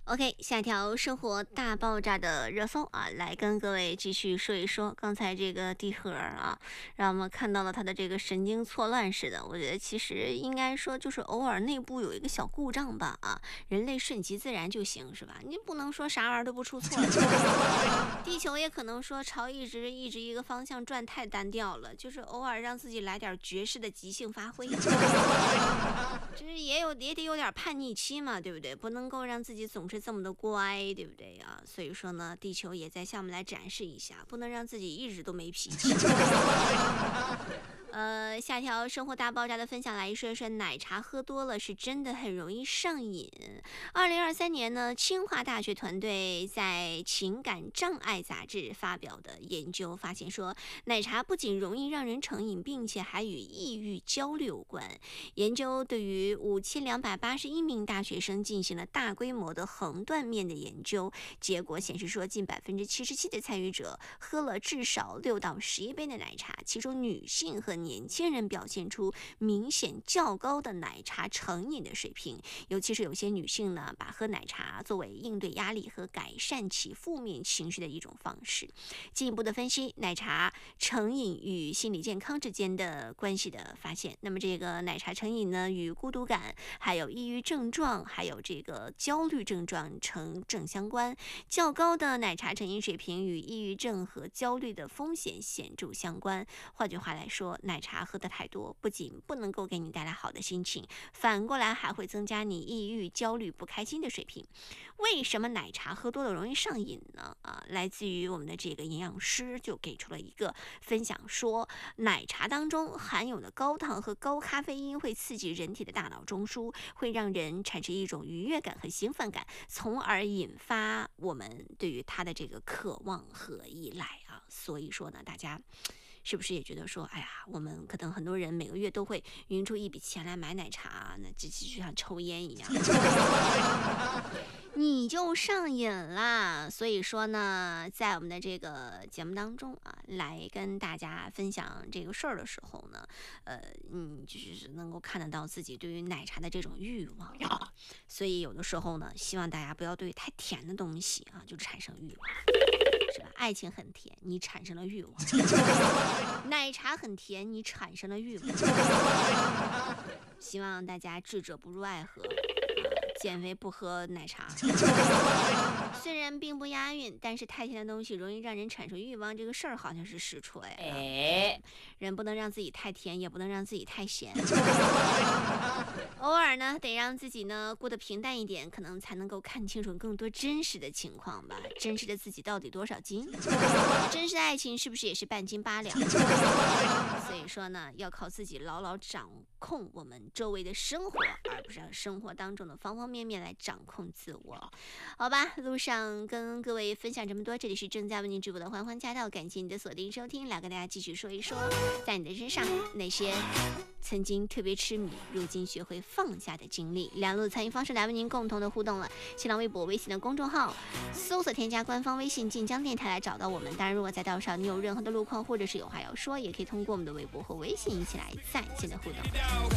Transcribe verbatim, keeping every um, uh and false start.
OK，下条生活大爆炸的热搜啊，来跟各位继续说一说刚才这个地核啊，让我们看到了它的这个神经错乱似的。我觉得其实应该说就是偶尔内部有一个小故障吧啊，人类顺其自然就行是吧？你不能说啥玩意儿都不出错。地球也可能说朝一直一直一个方向转太单调了，就是偶尔让自己来点爵士的即兴发挥。就是也有也得有点叛逆期嘛，对不对？不能够让自己总是这么的乖，对不对啊？所以说呢，地球也在向我们来展示一下，不能让自己一直都没脾气。呃，下条生活大爆炸的分享来说说，奶茶喝多了是真的很容易上瘾。二零二三年呢，清华大学团队在《情感障碍》杂志发表的研究发现说，奶茶不仅容易让人成瘾，并且还与抑郁、焦虑有关。研究对于五千两百八十一名大学生进行了大规模的横断面的研究，结果显示说，近百分之七十七的参与者喝了至少六到十一杯的奶茶，其中女性和年轻人表现出明显较高的奶茶成瘾的水平，尤其是有些女性呢，把喝奶茶作为应对压力和改善其负面情绪的一种方式。进一步的分析奶茶成瘾与心理健康之间的关系的发现，那么这个奶茶成瘾呢，与孤独感、还有抑郁症状、还有这个焦虑症状成正相关。较高的奶茶成瘾水平与抑郁症和焦虑的风险显著相关。换句话来说，奶茶喝得太多，不仅不能够给你带来好的心情，反过来还会增加你抑郁、焦虑、不开心的水平。为什么奶茶喝多了容易上瘾呢？啊，来自于我们的这个营养师就给出了一个分享说，奶茶当中含有的高糖和高咖啡因会刺激人体的大脑中枢，会让人产生一种愉悦感和兴奋感，从而引发我们对于它的这个渴望和依赖啊。所以说呢，大家是不是也觉得说，哎呀，我们可能很多人每个月都会匀出一笔钱来买奶茶，那这就像抽烟一样。你就上瘾啦。所以说呢，在我们的这个节目当中啊，来跟大家分享这个事儿的时候呢，呃，嗯，就是能够看得到自己对于奶茶的这种欲望啊。所以有的时候呢，希望大家不要对太甜的东西啊就产生欲望。是吧？爱情很甜，你产生了欲望；奶茶很甜，你产生了欲望。希望大家智者不入爱河。减肥不喝奶茶，虽然并不押韵，但是太甜的东西容易让人产生欲望，这个事儿好像是实锤了。哎，人不能让自己太甜，也不能让自己太咸，偶尔呢得让自己呢过得平淡一点，可能才能够看清楚更多真实的情况吧。真实的自己到底多少斤？真实的爱情是不是也是半斤八两？所以说呢，要靠自己牢牢掌控我们周围的生活，而不是让生活当中的方方面面来掌控自我。好吧，路上跟各位分享这么多，这里是正在为您直播的欢欢驾到，感谢你的锁定收听，来跟大家继续说一说，在你的身上那些曾经特别痴迷，如今学会放下的经历。两路参与方式来为您共同的互动了，新浪微博、微信的公众号搜索添加官方微信晋江电台来找到我们。当然，如果在道上你有任何的路况，或者是有话要说，也可以通过我们的微博或微信一起来在线的互动。